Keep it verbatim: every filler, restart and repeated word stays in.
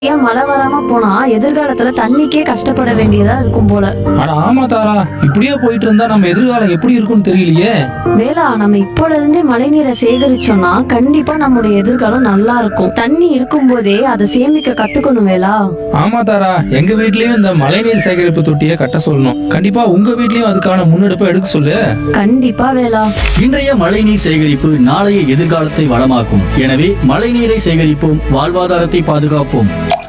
ஏன் மழை வராம போனா எதிர்காலத்துல தண்ணிக்கே கஷ்டப்பட வேண்டியதா இருக்கும் போல. அட ஆமா தாரா, இப்படியே போயிட்டு இருந்தா நம்ம எதிர்காலம் எப்படி இருக்கும்னு தெரியலையே. வேளா, நம்ம இப்போல இருந்தே மழை நீரை சேகரிச்சோம்னா கண்டிப்பா நம்முடைய எதிர்காலம் நல்லா இருக்கும். தண்ணி இருக்கும் போதே அதை சேமிக்க கத்துக்கணும் வேளா. ஆமா தாரா, எங்க வீட்லயும் இந்த மழைநீர் சேகரிப்பு தொட்டியை கட்ட சொல்லணும். கண்டிப்பா உங்க வீட்லயும் அதுக்கான முன்னெடுப்பை எடுக்க சொல்லு. கண்டிப்பா வேளா. இன்றைய மழைநீர் சேகரிப்பு நாளைய எதிர்காலத்தை வளமாக்கும். எனவே மழைநீரை சேகரிப்போம், வாழ்வாதாரத்தை பாதுகாப்போம்.